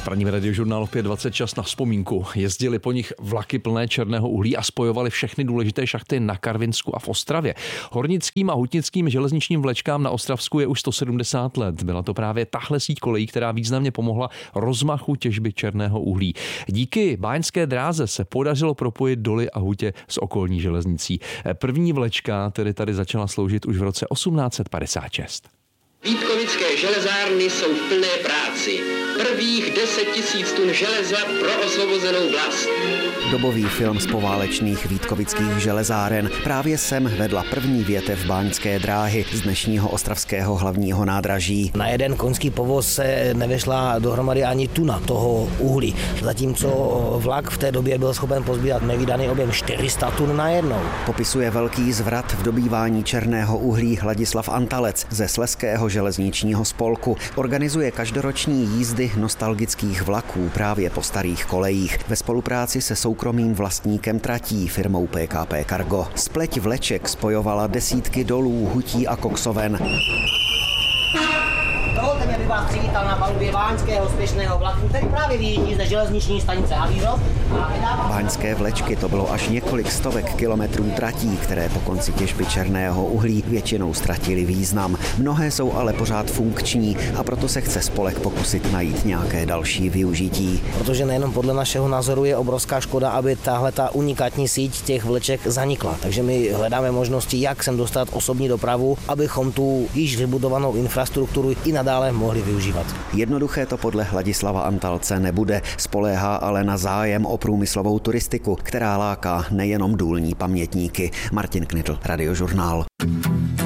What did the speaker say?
Ranní radiožurnál opět 20 čas na vzpomínku. Jezdili po nich vlaky plné černého uhlí a spojovali všechny důležité šachty na Karvinsku a v Ostravě. Hornickým a hutnickým železničním vlečkám na Ostravsku je už 170 let. Byla to právě tahle síť kolejí, která významně pomohla rozmachu těžby černého uhlí. Díky báňské dráze se podařilo propojit doly a hutě s okolní železnicí. První vlečka tedy tady začala sloužit už v roce 1856. Vítkovické železárny jsou v plné práci. Prvých 10 000 tun železa pro osvobozenou vlast. Dobový film z poválečných vítkovických železáren. Právě sem vedla první větev báňské dráhy z dnešního ostravského hlavního nádraží. Na jeden koňský povoz se nevešla dohromady ani tuna toho uhlí, zatímco vlak v té době byl schopen pozbírat nevídaný objem 400 tun najednou. Popisuje velký zvrat v dobývání černého uhlí Ladislav Antalec ze Slezského železničního spolku. Organizuje každoroční jízdy nostalgických vlaků právě po starých kolejích ve spolupráci se soukromým vlastníkem tratí firmou PKP Cargo. Spleť vleček spojovala desítky dolů, hutí a koksoven. Dovolte mi, abych vás přivítal na palubě báňského spěšného vlaku, který právě vyjíždí ze železniční stanice Havířov. Báňské vlečky to bylo až několik stovek kilometrů tratí, které po konci těžby černého uhlí většinou ztratily význam. Mnohé jsou ale pořád funkční a proto se chce spolek pokusit najít nějaké další využití. Protože nejenom podle našeho názoru je obrovská škoda, aby tahle ta unikátní síť těch vleček zanikla. Takže my hledáme možnosti, jak sem dostat osobní dopravu, abychom tu již vybudovanou infrastrukturu i nadále mohli využívat. Jednoduché to podle Ladislava Antalce nebude, spoléhá ale na zájem o průmyslovou turistiku, která láká nejenom důlní pamětníky. Martin Knitl, Radiožurnál.